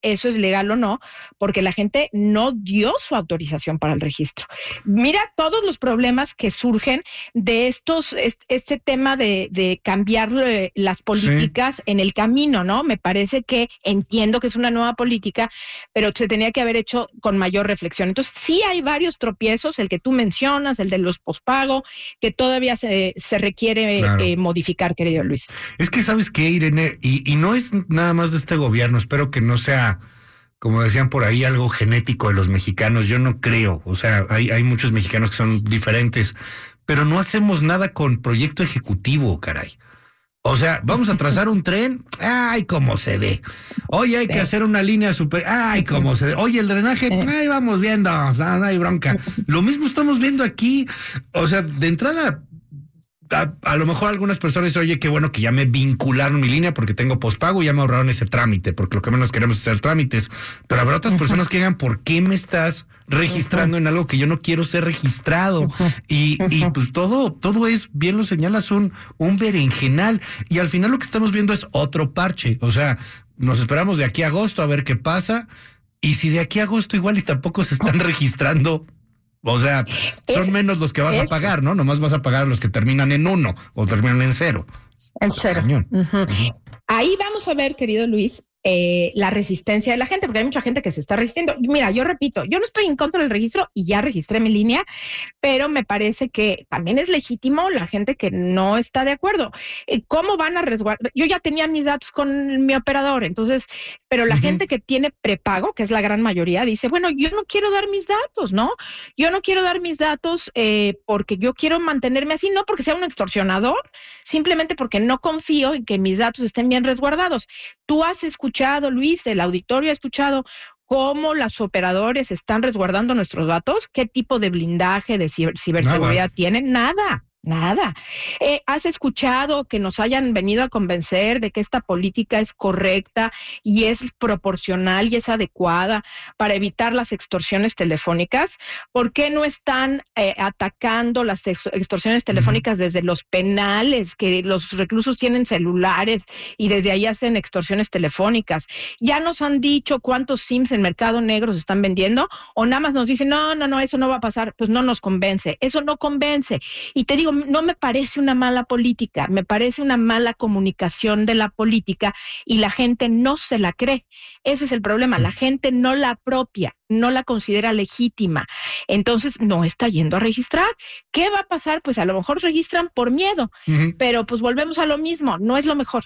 eso es legal o no, porque la gente no dio su autorización para el registro. Mira todos los problemas que surgen de este tema de cambiar las políticas en el camino, ¿no? Me parece que entiendo que es una nueva política, pero se tenía que haber hecho con mayor reflexión. Entonces, sí hay varios tropiezos, el que tú mencionas, el de los pospago, que todavía se requiere modificar, querido Luis. Es que, ¿sabes qué, Irene? Y no es nada más de este gobierno, espero que no sea, como decían por ahí, algo genético de los mexicanos. Yo no creo, o sea, hay muchos mexicanos que son diferentes, pero no hacemos nada con proyecto ejecutivo, caray. O sea, vamos a trazar un tren, ¡ay, cómo se ve! Oye, hay que hacer una línea super, ¡ay, cómo se ve! Oye, el drenaje, ¡ay, vamos viendo! No hay bronca. Lo mismo estamos viendo aquí. O sea, de entrada, a lo mejor algunas personas dicen, oye, qué bueno que ya me vincularon mi línea porque tengo pospago y ya me ahorraron ese trámite, porque lo que menos queremos es hacer trámites. Pero habrá otras personas que digan, ¿por qué me estás registrando en algo que yo no quiero ser registrado? Y pues todo es, bien lo señalas, un berenjenal. Y al final lo que estamos viendo es otro parche. O sea, nos esperamos de aquí a agosto a ver qué pasa. Y si de aquí a agosto igual y tampoco se están registrando, o sea, son menos los que vas a pagar, ¿no? Nomás vas a pagar a los que terminan en 1 o terminan en 0. En 0. Ahí vamos a ver, querido Luis, la resistencia de la gente, porque hay mucha gente que se está resistiendo. Mira, yo repito, yo no estoy en contra del registro y ya registré mi línea, pero me parece que también es legítimo la gente que no está de acuerdo. ¿Cómo van a resguardar? Yo ya tenía mis datos con mi operador, entonces, pero la gente que tiene prepago, que es la gran mayoría, dice, bueno, yo no quiero dar mis datos, ¿no? Yo no quiero dar mis datos porque yo quiero mantenerme así, no porque sea un extorsionador, simplemente porque no confío en que mis datos estén bien resguardados. Tú has escuchado, Luis, el auditorio ha escuchado cómo los operadores están resguardando nuestros datos, qué tipo de blindaje, de ciberseguridad tienen, nada. ¿Has escuchado que nos hayan venido a convencer de que esta política es correcta y es proporcional y es adecuada para evitar las extorsiones telefónicas? ¿Por qué no están atacando las extorsiones telefónicas desde los penales, que los reclusos tienen celulares y desde ahí hacen extorsiones telefónicas? ¿Ya nos han dicho cuántos SIMs en Mercado Negro se están vendiendo? ¿O nada más nos dicen, no, eso no va a pasar? Pues no nos convence, eso no convence. Y te digo, no me parece una mala política, me parece una mala comunicación de la política y la gente no se la cree. Ese es el problema, la gente no la apropia, no la considera legítima, entonces no está yendo a registrar. ¿Qué va a pasar? Pues a lo mejor registran por miedo, pero pues volvemos a lo mismo, no es lo mejor.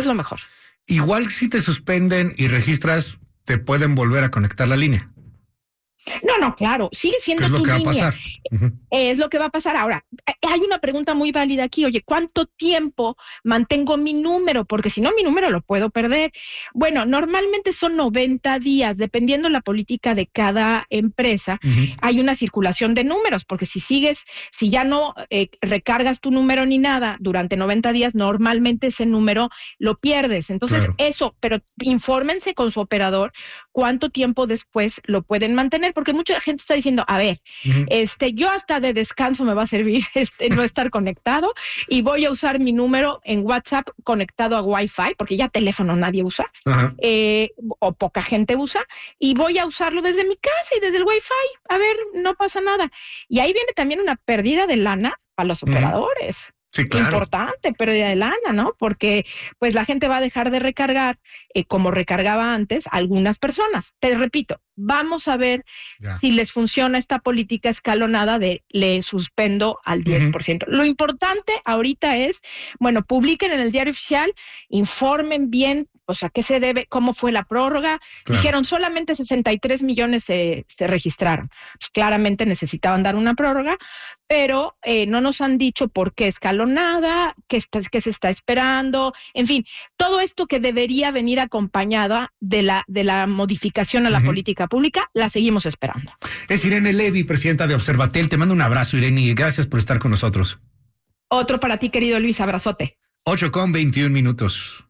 Igual si te suspenden y registras, te pueden volver a conectar la línea. No, claro, sigue siendo tu línea. Es lo que va a pasar. Ahora, hay una pregunta muy válida aquí. Oye, ¿cuánto tiempo mantengo mi número? Porque si no, mi número lo puedo perder. Bueno, normalmente son 90 días, dependiendo la política de cada empresa. Hay una circulación de números, porque si ya no recargas tu número ni nada durante 90 días, normalmente ese número lo pierdes. Entonces, pero infórmense con su operador cuánto tiempo después lo pueden mantener, porque mucha gente está diciendo, a ver, yo hasta de descanso me va a servir no estar conectado y voy a usar mi número en WhatsApp conectado a Wi-Fi, porque ya teléfono nadie usa, o poca gente usa, y voy a usarlo desde mi casa y desde el Wi-Fi. A ver, no pasa nada. Y ahí viene también una pérdida de lana para los operadores. Sí, claro. Importante, pérdida de lana, ¿no? Porque pues la gente va a dejar de recargar como recargaba antes algunas personas. Te repito, vamos a ver si les funciona esta política escalonada de le suspendo al 10%. Lo importante ahorita es, publiquen en el Diario Oficial, informen bien, o sea, qué se debe, cómo fue la prórroga. Dijeron solamente 63 millones se registraron. Pues claramente necesitaban dar una prórroga, pero no nos han dicho por qué escalonada, qué se está esperando, en fin, todo esto que debería venir acompañada de la modificación a la política pública, la seguimos esperando. Es Irene Levy, presidenta de Observatel. Te mando un abrazo, Irene, y gracias por estar con nosotros. Otro para ti, querido Luis, abrazote. 8:21.